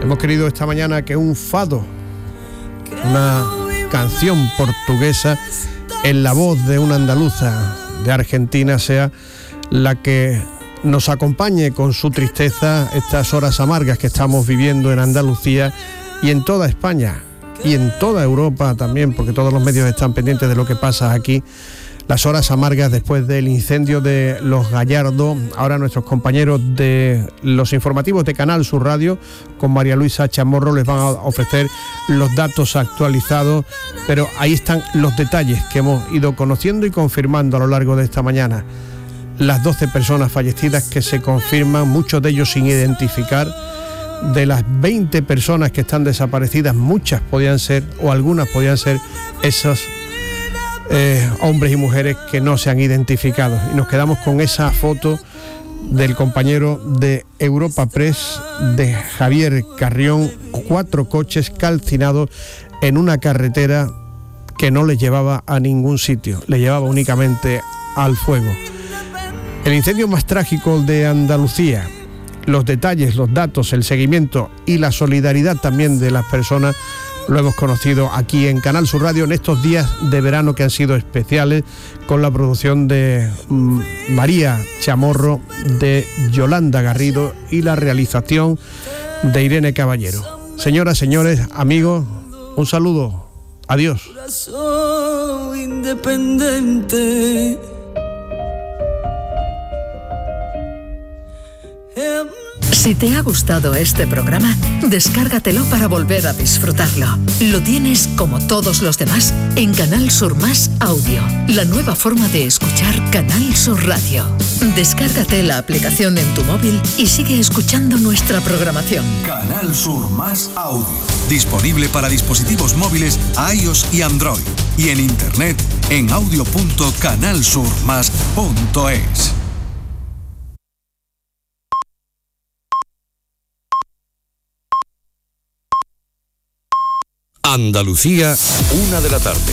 Hemos querido esta mañana que un fado, una canción portuguesa en la voz de una andaluza de Argentina, sea la que nos acompañe con su tristeza estas horas amargas que estamos viviendo en Andalucía y en toda España y en toda Europa también, porque todos los medios están pendientes de lo que pasa aquí. Las horas amargas después del incendio de Los Gallardos. Ahora nuestros compañeros de los informativos de Canal Sur Radio con María Luisa Chamorro les van a ofrecer los datos actualizados, pero ahí están los detalles que hemos ido conociendo y confirmando a lo largo de esta mañana. Las 12 personas fallecidas que se confirman, muchos de ellos sin identificar. De las 20 personas que están desaparecidas, muchas podían ser, o algunas podían ser esos hombres y mujeres que no se han identificado. Y nos quedamos con esa foto del compañero de Europa Press, de Javier Carrión, 4 coches calcinados en una carretera que no les llevaba a ningún sitio, le llevaba únicamente al fuego. El incendio más trágico de Andalucía. Los detalles, los datos, el seguimiento y la solidaridad también de las personas lo hemos conocido aquí en Canal Sur Radio en estos días de verano que han sido especiales, con la producción de María Chamorro, de Yolanda Garrido y la realización de Irene Caballero. Señoras, señores, amigos, un saludo. Adiós. Soy independiente. Si te ha gustado este programa, descárgatelo para volver a disfrutarlo. Lo tienes, como todos los demás, en Canal Sur Más Audio, la nueva forma de escuchar Canal Sur Radio. Descárgate la aplicación en tu móvil y sigue escuchando nuestra programación. Canal Sur Más Audio, disponible para dispositivos móviles iOS y Android, y en internet en audio.canalsurmas.es. Andalucía, 1 de la tarde.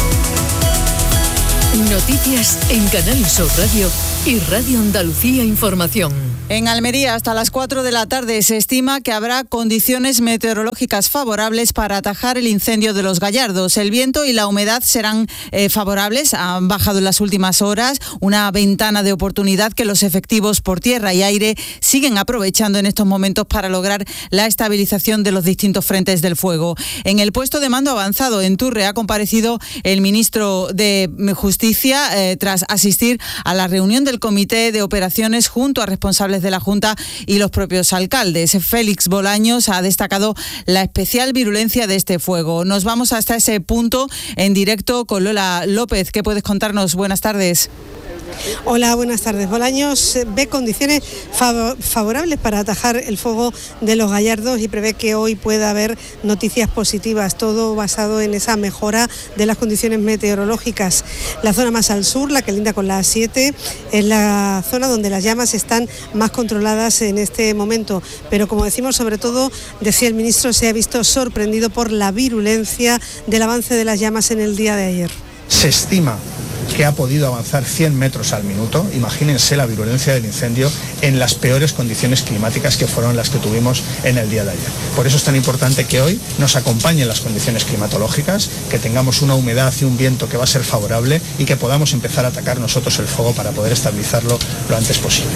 Noticias en Canal Sur Radio y Radio Andalucía Información. En Almería, hasta las 4 de la tarde, se estima que habrá condiciones meteorológicas favorables para atajar el incendio de Los Gallardos. El viento y la humedad serán favorables, han bajado en las últimas horas, una ventana de oportunidad que los efectivos por tierra y aire siguen aprovechando en estos momentos para lograr la estabilización de los distintos frentes del fuego. En el puesto de mando avanzado en Turre ha comparecido el ministro de Justicia tras asistir a la reunión del Comité de Operaciones junto a responsables de la Junta y los propios alcaldes. Félix Bolaños ha destacado la especial virulencia de este fuego. Nos vamos hasta ese punto en directo con Lola López. ¿Qué puedes contarnos? Buenas tardes. Hola, buenas tardes. Bolaños ve condiciones favorables para atajar el fuego de Los Gallardos y prevé que hoy pueda haber noticias positivas, todo basado en esa mejora de las condiciones meteorológicas. La zona más al sur, la que linda con la A7, es la zona donde las llamas están más controladas en este momento, pero como decimos, sobre todo, decía el ministro, se ha visto sorprendido por la virulencia del avance de las llamas en el día de ayer. Se estima que ha podido avanzar 100 metros al minuto. Imagínense la virulencia del incendio en las peores condiciones climáticas que fueron las que tuvimos en el día de ayer. Por eso es tan importante que hoy nos acompañen las condiciones climatológicas, que tengamos una humedad y un viento que va a ser favorable y que podamos empezar a atacar nosotros el fuego para poder estabilizarlo lo antes posible.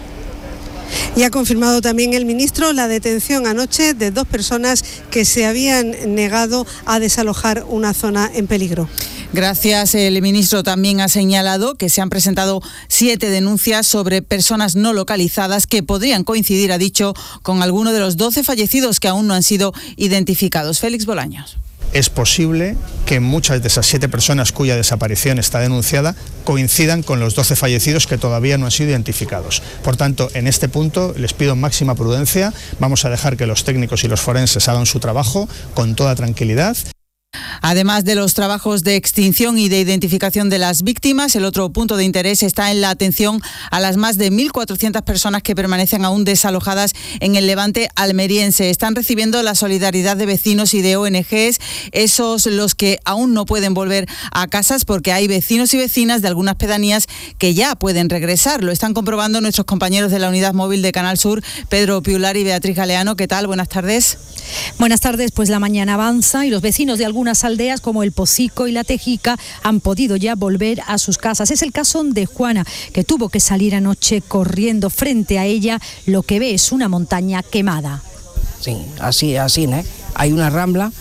Y ha confirmado también el ministro la detención anoche de 2 personas que se habían negado a desalojar una zona en peligro. Gracias. El ministro también ha señalado que se han presentado 7 denuncias sobre personas no localizadas que podrían coincidir, ha dicho, con alguno de los 12 fallecidos que aún no han sido identificados. Félix Bolaños. Es posible que muchas de esas 7 personas cuya desaparición está denunciada coincidan con los 12 fallecidos que todavía no han sido identificados. Por tanto, en este punto les pido máxima prudencia. Vamos a dejar que los técnicos y los forenses hagan su trabajo con toda tranquilidad. Además de los trabajos de extinción y de identificación de las víctimas, el otro punto de interés está en la atención a las más de 1.400 personas que permanecen aún desalojadas en el Levante almeriense. Están recibiendo la solidaridad de vecinos y de ONGs, esos los que aún no pueden volver a casas, porque hay vecinos y vecinas de algunas pedanías que ya pueden regresar. Lo están comprobando nuestros compañeros de la unidad móvil de Canal Sur, Pedro Piular y Beatriz Galeano. ¿Qué tal? Buenas tardes. Buenas tardes, pues la mañana avanza y los vecinos de algunas aldeas como El Pocico y La Tejica han podido ya volver a sus casas. Es el caso de Juana, que tuvo que salir anoche corriendo. Frente a ella lo que ve es una montaña quemada. Sí, así, ¿no? Hay una rambla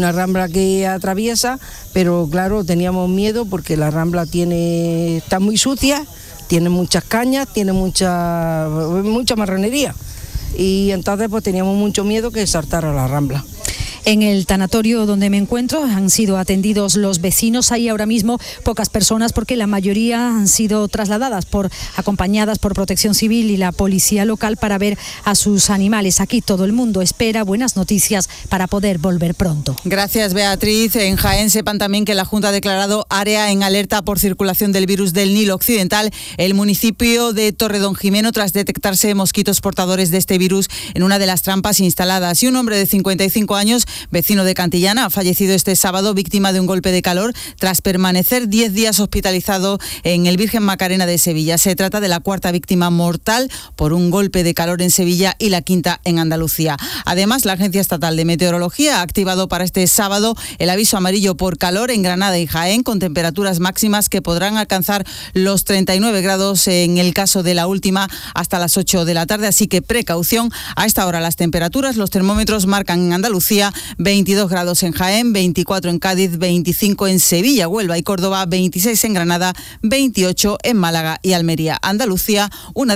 que atraviesa, pero claro, teníamos miedo porque la rambla está muy sucia, tiene muchas cañas, tiene mucha marronería. Y entonces pues teníamos mucho miedo que saltara la rambla. En el tanatorio donde me encuentro han sido atendidos los vecinos. Hay ahora mismo pocas personas porque la mayoría han sido trasladadas acompañadas por Protección Civil y la policía local para ver a sus animales. Aquí todo el mundo espera buenas noticias para poder volver pronto. Gracias, Beatriz. En Jaén sepan también que la Junta ha declarado área en alerta por circulación del virus del Nilo Occidental el municipio de Torredonjimeno tras detectarse mosquitos portadores de este virus en una de las trampas instaladas. Y un hombre de 55 años, vecino de Cantillana, ha fallecido este sábado víctima de un golpe de calor tras permanecer 10 días hospitalizado en el Virgen Macarena de Sevilla. Se trata de la cuarta víctima mortal por un golpe de calor en Sevilla y la quinta en Andalucía. Además, la Agencia Estatal de Meteorología ha activado para este sábado el aviso amarillo por calor en Granada y Jaén, con temperaturas máximas que podrán alcanzar los 39 grados en el caso de la última hasta las 8 de la tarde. Así que precaución. A esta hora las temperaturas, los termómetros marcan en Andalucía 22 grados en Jaén, 24 en Cádiz, 25 en Sevilla, Huelva y Córdoba, 26 en Granada, 28 en Málaga y Almería. Andalucía,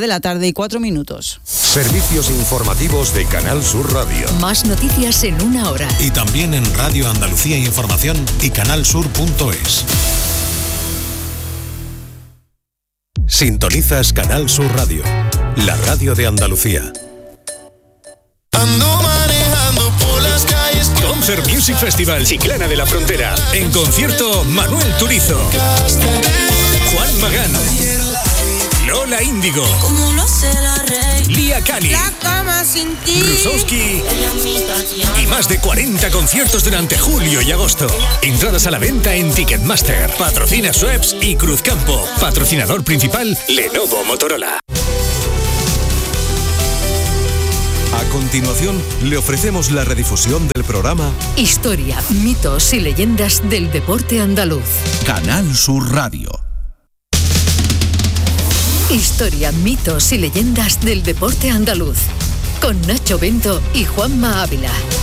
1:04 p.m. Servicios informativos de Canal Sur Radio. Más noticias en una hora. Y también en Radio Andalucía Información y canalsur.es. Sintonizas Canal Sur Radio, la radio de Andalucía. Concert Music Festival Chiclana de la Frontera. En concierto, Manuel Turizo, Juan Magán, Lola Índigo, Lía Cali, Rusowski y más de 40 conciertos durante julio y agosto. Entradas a la venta en Ticketmaster. Patrocina Schweppes y Cruzcampo. Patrocinador principal, Lenovo Motorola. A continuación, le ofrecemos la redifusión del programa Historia, mitos y leyendas del deporte andaluz. Canal Sur Radio. Historia, mitos y leyendas del deporte andaluz. Con Nacho Bento y Juanma Ávila.